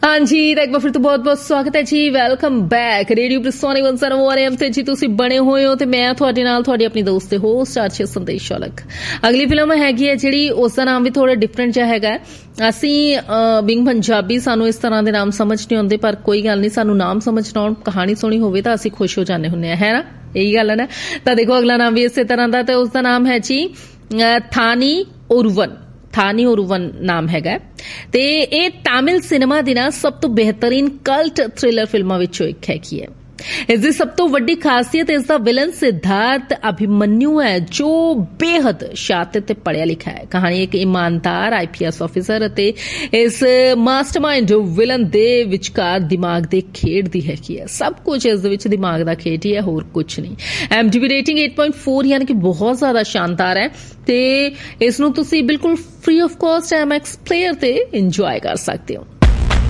ਹਾਂਜੀ ਤਾਂ ਇੱਕ ਵਾਰ ਫਿਰ ਤੋਂ ਬਹੁਤ-ਬਹੁਤ ਸਵਾਗਤ ਹੈ ਜੀ। ਵੈਲਕਮ ਬੈਕ ਰੇਡੀਓ ਪ੍ਰਿਸੋਨੀ 101 AM ਤੇ ਜੀ ਤੁਸੀਂ ਬਣੇ ਹੋਏ ਹੋ ਤੇ ਮੈਂ ਤੁਹਾਡੇ ਨਾਲ ਤੁਹਾਡੀ ਆਪਣੀ ਦੋਸਤ ਤੇ ਹੋਸਟ ਆਰਚੇ ਸੰਦੇਸ਼ ਸ਼ੌਲਕ। ਅਗਲੀ ਫਿਲਮ ਹੈਗੀ ਹੈ ਜਿਹੜੀ ਉਸ ਦਾ ਨਾਮ ਵੀ ਥੋੜਾ ਡਿਫਰੈਂਟ ਜਿਹਾ ਹੈਗਾ। ਅਸੀਂ ਬਿੰਗ ਪੰਜਾਬੀ ਸਾਨੂੰ ਇਸ ਤਰ੍ਹਾਂ ਦੇ ਨਾਮ ਸਮਝ ਨਹੀਂ ਆਉਂਦੇ, ਪਰ ਕੋਈ ਗੱਲ ਨਹੀਂ, ਸਾਨੂੰ ਨਾਮ ਸਮਝ ਨਾ ਆਉਣ, ਕਹਾਣੀ ਸੁਣੀ ਹੋਵੇ ਤਾਂ ਅਸੀਂ ਖੁਸ਼ ਹੋ ਜਾਂਦੇ ਹੁੰਦੇ ਹਾਂ, ਹੈ ਨਾ? ਇਹੀ ਗੱਲ ਹੈ ਨਾ। ਤਾਂ ਦੇਖੋ ਅਗਲਾ ਨਾਮ ਵੀ ਇਸੇ ਤਰ੍ਹਾਂ ਦਾ ਤੇ ਉਸ ਦਾ ਨਾਮ ਹੈ ਜੀ ਥਾਨੀ ਓਰੂਵਨ ਨਾਮ ਹੈਗਾ ਤੇ ਇਹ ਤਾਮਿਲ ਸਿਨੇਮਾ ਦੀ ਨਾ ਸਭ ਤੋਂ ਬਿਹਤਰੀਨ ਕਲਟ ਥ੍ਰਿਲਰ ਫਿਲਮਾਂ ਵਿੱਚੋਂ ਇੱਕ ਹੈਗੀ ਹੈ। ਇਸ ਦੀ ਸਭ ਤੋਂ ਵੱਡੀ ਖਾਸੀਅਤ ਇਸ ਦਾ ਵਿਲਨ ਸਿਧਾਰਥ ਅਭਿਮਨਿਊ ਹੈ, ਜੋ ਬੇਹੱਦ ਸ਼ਾਤਿਰ ਤੇ ਪੜ੍ਹਿਆ ਲਿਖਿਆ ਹੈ। ਕਹਾਣੀ ਇੱਕ ਇਮਾਨਦਾਰ IPS ਅਫਸਰ ਅਤੇ ਇਸ ਮਾਸਟਰਮਾਈਂਡ ਵਿਲਨ ਦੇ ਵਿਚਕਾਰ ਦਿਮਾਗ ਦੇ ਖੇਡ ਦੀ ਹੈਗੀ ਹੈ। ਸਭ ਕੁਝ ਇਸ ਦੇ ਵਿੱਚ ਦਿਮਾਗ ਦਾ ਖੇਡ ਹੀ ਹੈ, ਹੋਰ ਕੁਝ ਨਹੀਂ। IMDb ਰੇਟਿੰਗ 8.4 ਯਾਨੀ ਕਿ ਬਹੁਤ ਜ਼ਿਆਦਾ ਸ਼ਾਨਦਾਰ ਹੈ ਤੇ ਇਸ ਨੂੰ ਤੁਸੀਂ ਬਿਲਕੁਲ free of cost IMAX player ਤੇ ਇੰਜੋਏ ਕਰ ਸਕਦੇ ਹੋ।